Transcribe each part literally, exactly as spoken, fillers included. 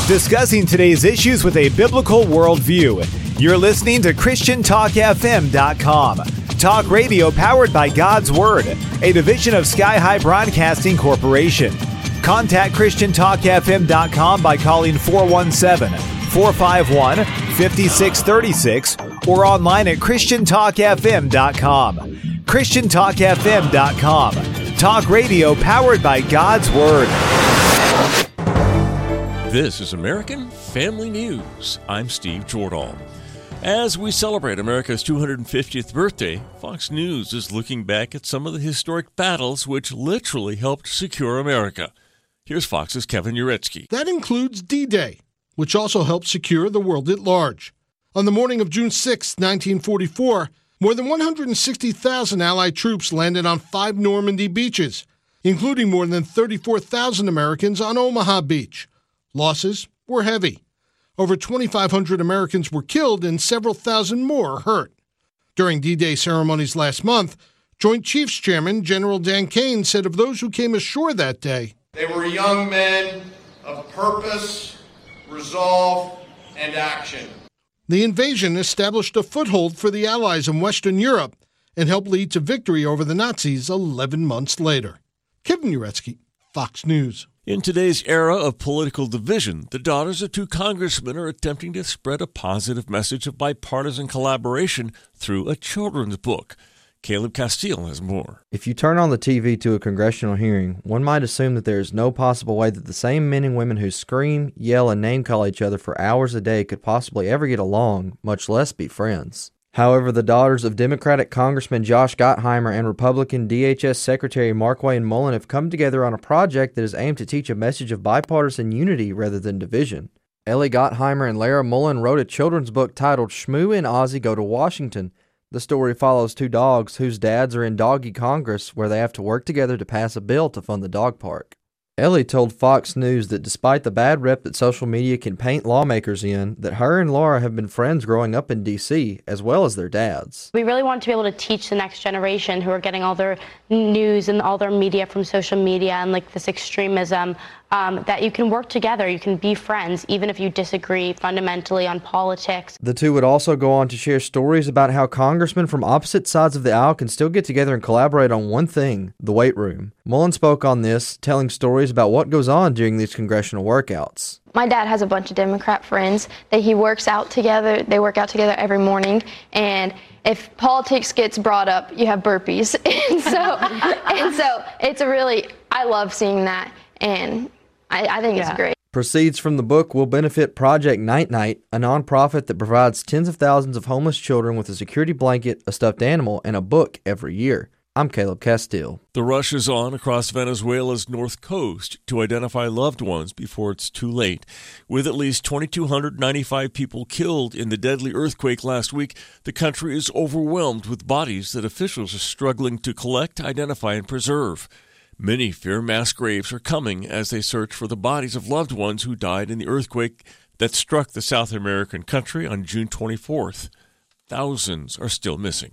discussing today's issues with a biblical worldview. You're listening to Christian Talk F M dot com. Talk radio powered by God's Word, a division of Sky High Broadcasting Corporation. Contact Christian Talk F M dot com by calling four one seven, four five one, five six three six or online at Christian Talk F M dot com. Christian Talk F M dot com. Talk radio powered by God's Word. This is American Family News. I'm Steve Jordahl. As we celebrate America's two hundred fiftieth birthday, Fox News is looking back at some of the historic battles which literally helped secure America. Here's Fox's Kevin Uretsky. That includes D-Day, which also helped secure the world at large. On the morning of June sixth, nineteen forty-four, more than one hundred sixty thousand Allied troops landed on five Normandy beaches, including more than thirty-four thousand Americans on Omaha Beach. Losses were heavy. Over twenty-five hundred Americans were killed and several thousand more hurt. During D-Day ceremonies last month, Joint Chiefs Chairman General Dan Kane said of those who came ashore that day, "They were young men of purpose, resolve, and action." The invasion established a foothold for the Allies in Western Europe and helped lead to victory over the Nazis eleven months later. Kevin Uretsky, Fox News. In today's era of political division, the daughters of two congressmen are attempting to spread a positive message of bipartisan collaboration through a children's book. Caleb Castile has more. If you turn on the T V to a congressional hearing, one might assume that there is no possible way that the same men and women who scream, yell, and name-call each other for hours a day could possibly ever get along, much less be friends. However, the daughters of Democratic Congressman Josh Gottheimer and Republican D H S Secretary Markwayne Mullin have come together on a project that is aimed to teach a message of bipartisan unity rather than division. Ellie Gottheimer and Lara Mullin wrote a children's book titled Shmoo and Ozzie Go to Washington. The story follows two dogs whose dads are in Doggy Congress, where they have to work together to pass a bill to fund the dog park. Ellie told Fox News that despite the bad rep that social media can paint lawmakers in, that her and Laura have been friends growing up in D C, as well as their dads. We really want to be able to teach the next generation who are getting all their news and all their media from social media and like this extremism, um, that you can work together, you can be friends, even if you disagree fundamentally on politics. The two would also go on to share stories about how congressmen from opposite sides of the aisle can still get together and collaborate on one thing, the weight room. Mullin spoke on this, telling stories about what goes on during these congressional workouts. My dad has a bunch of Democrat friends that he works out together. They work out together every morning, and if politics gets brought up, you have burpees. and so and so it's a really, I love seeing that, and I, I think yeah. it's great. Proceeds from the book will benefit Project Night Night, a nonprofit that provides tens of thousands of homeless children with a security blanket, a stuffed animal, and a book every year. I'm Caleb Castile. The rush is on across Venezuela's north coast to identify loved ones before it's too late. With at least two thousand two hundred ninety-five people killed in the deadly earthquake last week, the country is overwhelmed with bodies that officials are struggling to collect, identify, and preserve. Many fear mass graves are coming as they search for the bodies of loved ones who died in the earthquake that struck the South American country on June twenty-fourth. Thousands are still missing.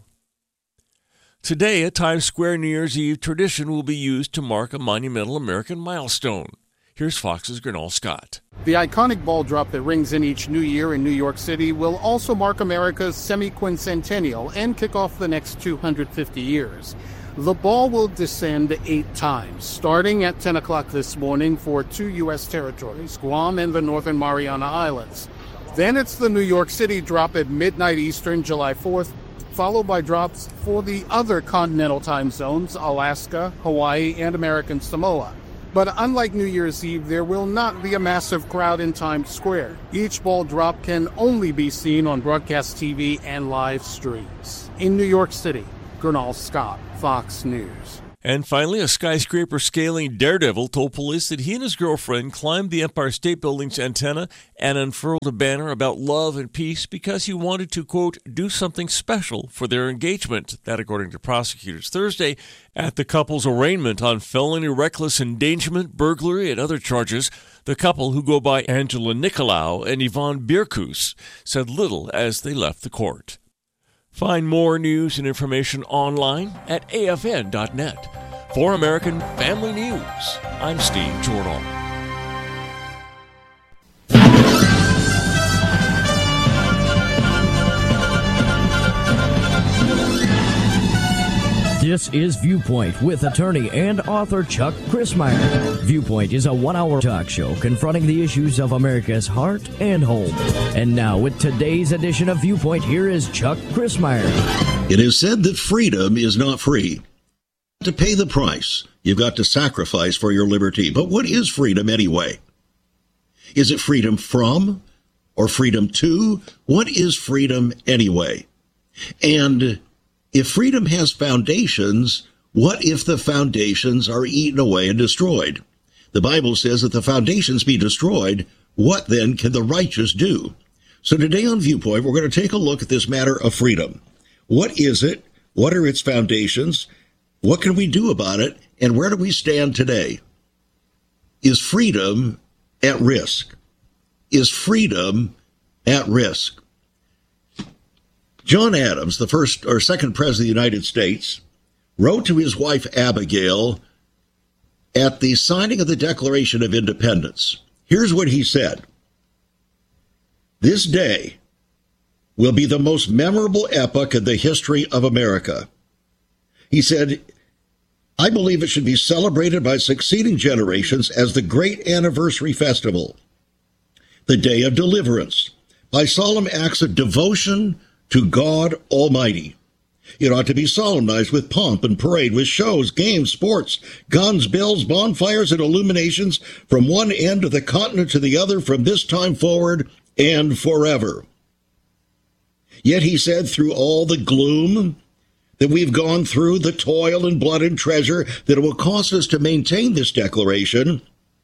Today, a Times Square New Year's Eve tradition will be used to mark a monumental American milestone. Here's Fox's Gernal Scott. The iconic ball drop that rings in each new year in New York City will also mark America's semi-quincentennial and kick off the next two hundred fifty years. The ball will descend eight times, starting at ten o'clock this morning for two U S territories, Guam and the Northern Mariana Islands. Then it's the New York City drop at midnight Eastern, July fourth, followed by drops for the other continental time zones, Alaska, Hawaii, and American Samoa. But unlike New Year's Eve, there will not be a massive crowd in Times Square. Each ball drop can only be seen on broadcast T V and live streams. In New York City, Gernal Scott, Fox News. And finally, a skyscraper-scaling daredevil told police that he and his girlfriend climbed the Empire State Building's antenna and unfurled a banner about love and peace because he wanted to, quote, do something special for their engagement. That, according to prosecutors. Thursday, at the couple's arraignment on felony reckless endangerment, burglary, and other charges, the couple, who go by Angela Nicolau and Yvonne Bierkus, said little as they left the court. Find more news and information online at A F N dot net. For American Family News, I'm Steve Jordahl. This is Viewpoint with attorney and author Chuck Crismier. Viewpoint is a one-hour talk show confronting the issues of America's heart and home. And now, with today's edition of Viewpoint, here is Chuck Crismier. It is said that freedom is not free. To pay the price, you've got to sacrifice for your liberty. But what is freedom anyway? Is it freedom from or freedom to? What is freedom anyway? And if freedom has foundations, what if the foundations are eaten away and destroyed? The Bible says that the foundations be destroyed. What then can the righteous do? So today on Viewpoint, we're going to take a look at this matter of freedom. What is it? What are its foundations? What can we do about it? And where do we stand today? Is freedom at risk? Is freedom at risk? John Adams, the first or second president of the United States, wrote to his wife Abigail at the signing of the Declaration of Independence. Here's what he said. This day will be the most memorable epoch in the history of America. He said, I believe it should be celebrated by succeeding generations as the great anniversary festival, the day of deliverance, by solemn acts of devotion to God Almighty. It ought to be solemnized with pomp and parade, with shows, games, sports, guns, bells, bonfires, and illuminations from one end of the continent to the other from this time forward and forever. Yet he said, through all the gloom that we've gone through, the toil and blood and treasure that it will cost us to maintain this declaration,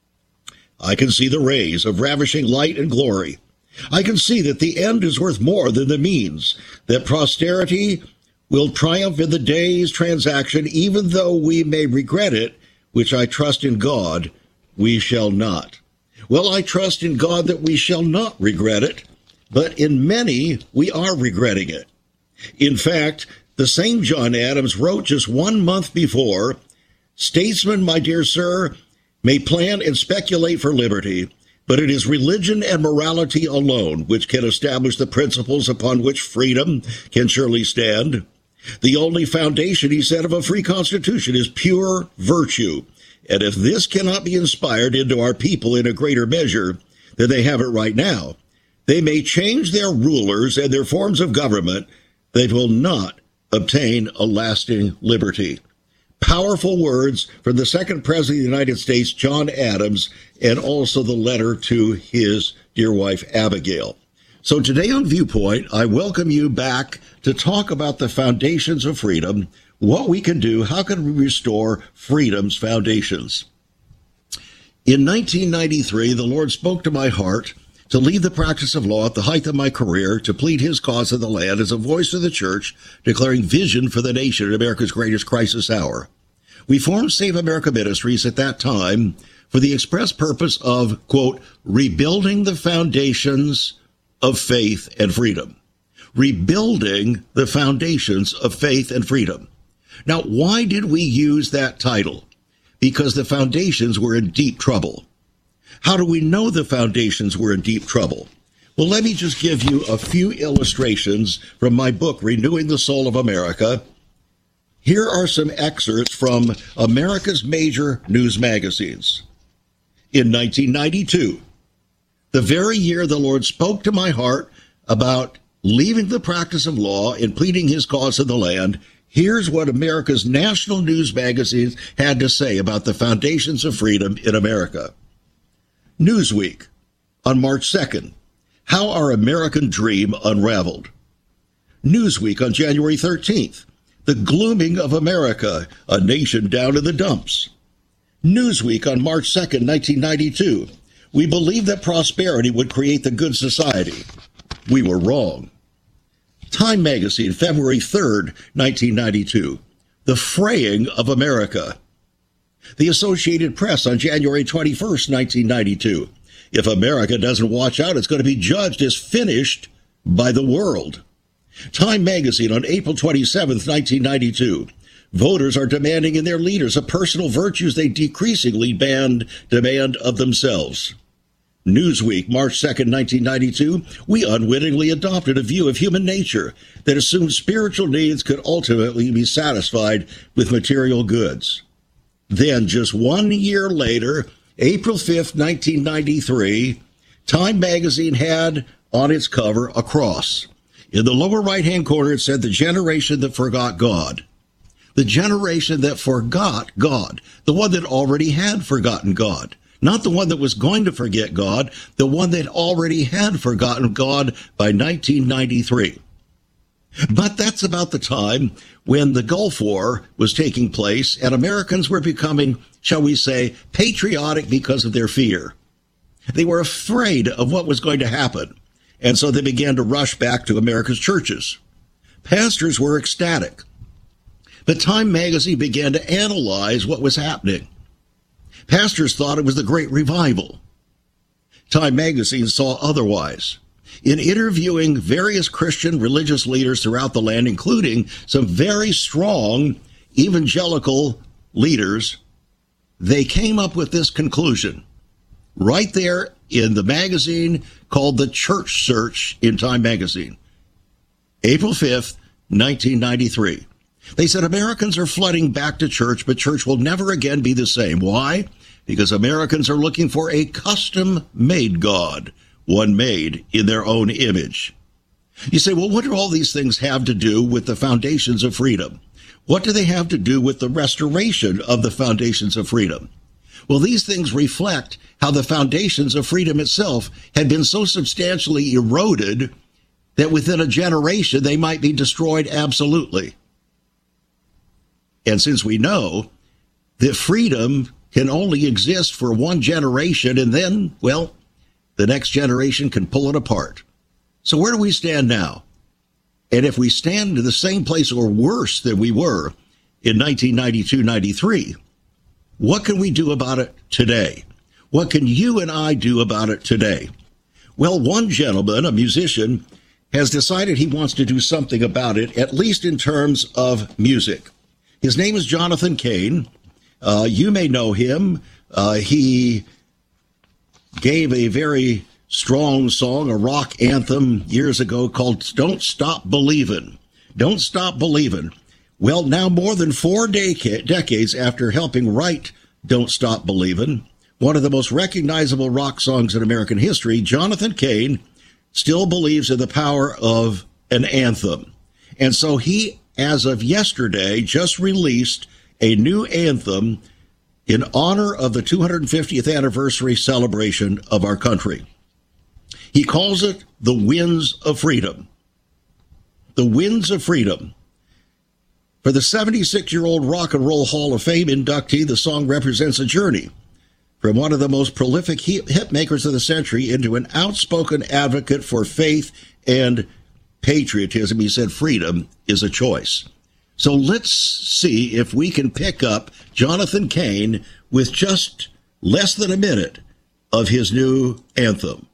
I can see the rays of ravishing light and glory. I can see that the end is worth more than the means, that posterity will triumph in the day's transaction, even though we may regret it, which I trust in God we shall not. Well, I trust in God that we shall not regret it, but in many we are regretting it. In fact, the same John Adams wrote just one month before, statesmen, my dear sir, may plan and speculate for liberty, but it is religion and morality alone which can establish the principles upon which freedom can surely stand. The only foundation, he said, of a free constitution is pure virtue. And if this cannot be inspired into our people in a greater measure than they have it right now, they may change their rulers and their forms of government. They will not obtain a lasting liberty. Powerful words from the second president of the United States, John Adams, and also the letter to his dear wife, Abigail. So today on Viewpoint, I welcome you back to talk about the foundations of freedom, what we can do, how can we restore freedom's foundations. In nineteen ninety-three, the Lord spoke to my heart to leave the practice of law at the height of my career, to plead his cause in the land as a voice of the church, declaring vision for the nation in America's greatest crisis hour. We formed Save America Ministries at that time for the express purpose of, quote, rebuilding the foundations of faith and freedom. Rebuilding the foundations of faith and freedom. Now, why did we use that title? Because the foundations were in deep trouble. How do we know the foundations were in deep trouble? Well, let me just give you a few illustrations from my book, Renewing the Soul of America. Here are some excerpts from America's major news magazines. In nineteen ninety-two, the very year the Lord spoke to my heart about leaving the practice of law and pleading his cause in the land, here's what America's national news magazines had to say about the foundations of freedom in America. Newsweek, on March second, How Our American Dream Unraveled. Newsweek, on January thirteenth, The Glooming of America, a Nation Down in the Dumps. Newsweek, on March second, nineteen ninety-two, We Believed That Prosperity Would Create the Good Society. We Were Wrong. Time Magazine, February third, nineteen ninety-two, The Fraying of America. The Associated Press on January twenty-first, nineteen ninety-two. If America doesn't watch out, it's going to be judged as finished by the world. Time Magazine on April twenty-seventh, nineteen ninety-two. Voters are demanding in their leaders a personal virtues they decreasingly band, demand of themselves. Newsweek, March second, nineteen ninety-two, we unwittingly adopted a view of human nature that assumed spiritual needs could ultimately be satisfied with material goods. Then, just one year later, April fifth, nineteen ninety-three, Time magazine had on its cover a cross. In the lower right-hand corner, it said, "The generation that forgot God." The generation that forgot God, the one that already had forgotten God. Not the one that was going to forget God, the one that already had forgotten God by nineteen ninety-three. But that's about the time when the Gulf War was taking place and Americans were becoming, shall we say, patriotic because of their fear. They were afraid of what was going to happen, and so they began to rush back to America's churches. Pastors were ecstatic. But Time magazine began to analyze what was happening. Pastors thought it was the Great Revival. Time magazine saw otherwise. In interviewing various Christian religious leaders throughout the land, including some very strong evangelical leaders, they came up with this conclusion right there in the magazine called The Church Search in Time magazine. April fifth, nineteen ninety-three. They said Americans are flooding back to church, but church will never again be the same. Why? Because Americans are looking for a custom-made God, one made in their own image. You say, well, what do all these things have to do with the foundations of freedom? What do they have to do with the restoration of the foundations of freedom? Well, these things reflect how the foundations of freedom itself had been so substantially eroded that within a generation they might be destroyed absolutely. And since we know that freedom can only exist for one generation and then, well, the next generation can pull it apart. So where do we stand now? And if we stand in the same place or worse than we were in nineteen ninety-two ninety-three, what can we do about it today? What can you and I do about it today? Well, one gentleman, a musician, has decided he wants to do something about it, at least in terms of music. His name is Jonathan Cain. Uh, you may know him. Uh, he gave a very strong song, a rock anthem years ago called Don't Stop Believin'. Don't Stop Believin'. Well, now more than four deca- decades after helping write Don't Stop Believin', one of the most recognizable rock songs in American history, Jonathan Cain still believes in the power of an anthem. And so he, as of yesterday, just released a new anthem in honor of the two hundred fiftieth anniversary celebration of our country. He calls it The Winds of Freedom. The Winds of Freedom. For the seventy-six-year-old Rock and Roll Hall of Fame inductee, the song represents a journey from one of the most prolific hit makers of the century into an outspoken advocate for faith and patriotism. He said freedom is a choice. So let's see if we can pick up Jonathan Cain with just less than a minute of his new anthem.